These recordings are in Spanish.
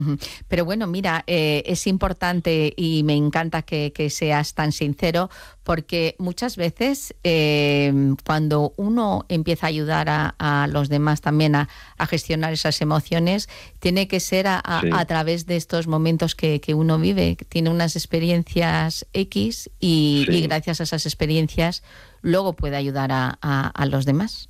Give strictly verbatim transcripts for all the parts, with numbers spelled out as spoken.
Pero bueno, mira, eh, es importante y me encanta que, que seas tan sincero, porque muchas veces eh, cuando uno empieza a ayudar a, a los demás también a, a gestionar esas emociones, tiene que ser a, a, sí. a través de estos momentos que, que uno vive. Tiene unas experiencias X y, sí. y gracias a esas experiencias luego puede ayudar a, a, a los demás.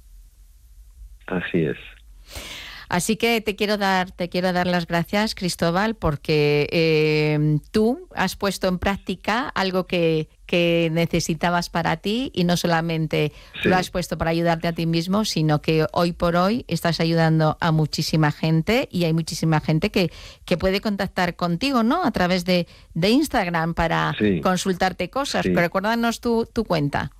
Así es. Así que te quiero dar, te quiero dar las gracias, Cristóbal, porque eh, tú has puesto en práctica algo que, que necesitabas para ti y no solamente sí. lo has puesto para ayudarte a ti mismo, sino que hoy por hoy estás ayudando a muchísima gente y hay muchísima gente que, que puede contactar contigo, ¿no? A través de, de Instagram para sí. consultarte cosas. Sí. Pero recuérdanos tu, tu cuenta.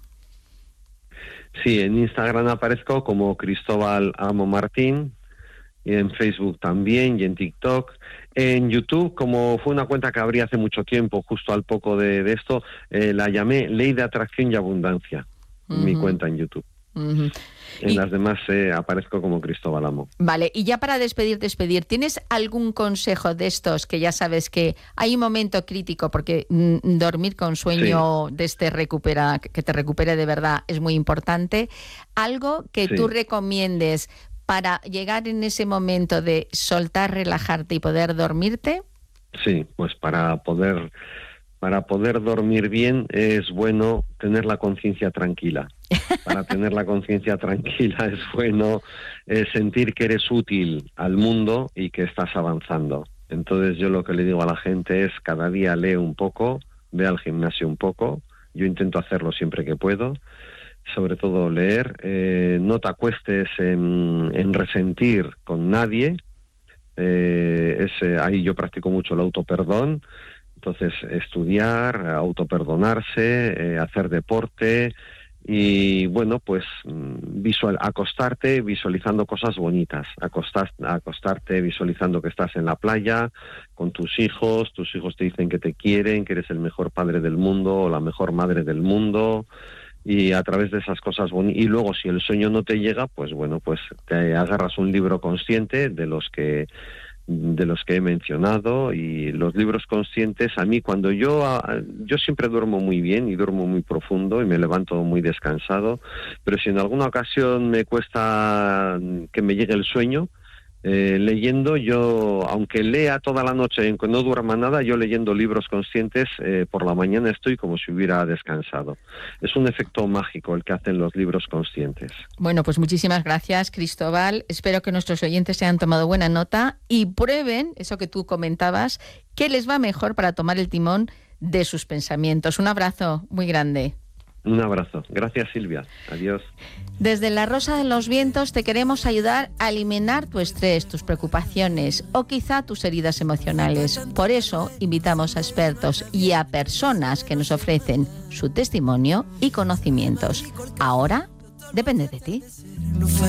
Sí, en Instagram aparezco como Cristóbal Amo Martín. Y en Facebook también, y en TikTok. En YouTube, como fue una cuenta que abrí hace mucho tiempo, justo al poco de, de esto, eh, la llamé Ley de Atracción y Abundancia, uh-huh. mi cuenta en YouTube. Uh-huh. En y, las demás eh, aparezco como Cristóbal Amo. Vale, y ya para despedir, despedir, ¿tienes algún consejo de estos que ya sabes que hay un momento crítico, porque mm, dormir con sueño sí. de este recupera, que te recupere de verdad es muy importante? Algo que sí. tú recomiendes para llegar en ese momento de soltar, relajarte y poder dormirte? Sí, pues para poder para poder dormir bien es bueno tener la conciencia tranquila. Para tener la conciencia tranquila es bueno eh, sentir que eres útil al mundo y que estás avanzando. Entonces yo lo que le digo a la gente es cada día lee un poco, ve al gimnasio un poco. Yo intento hacerlo siempre que puedo. Sobre todo leer, eh, no te acuestes en, en resentir con nadie, eh, es, eh, ahí yo practico mucho el autoperdón, entonces estudiar, autoperdonarse, eh, hacer deporte y bueno, pues visual, acostarte visualizando cosas bonitas, acostar, acostarte visualizando que estás en la playa con tus hijos, tus hijos te dicen que te quieren, que eres el mejor padre del mundo o la mejor madre del mundo. Y a través de esas cosas bonitas, y luego si el sueño no te llega, pues bueno, pues te agarras un libro consciente de los que de los que he mencionado. Y los libros conscientes, a mí cuando yo yo siempre duermo muy bien y duermo muy profundo y me levanto muy descansado, pero si en alguna ocasión me cuesta que me llegue el sueño, Eh, leyendo, yo, aunque lea toda la noche y no duerma nada, yo leyendo libros conscientes, eh, por la mañana estoy como si hubiera descansado. Es un efecto mágico el que hacen los libros conscientes. Bueno, pues muchísimas gracias, Cristóbal. Espero que nuestros oyentes se hayan tomado buena nota y prueben eso que tú comentabas, que les va mejor para tomar el timón de sus pensamientos. Un abrazo muy grande. Un abrazo. Gracias, Silvia. Adiós. Desde La Rosa de los Vientos te queremos ayudar a eliminar tu estrés, tus preocupaciones o quizá tus heridas emocionales. Por eso invitamos a expertos y a personas que nos ofrecen su testimonio y conocimientos. Ahora depende de ti.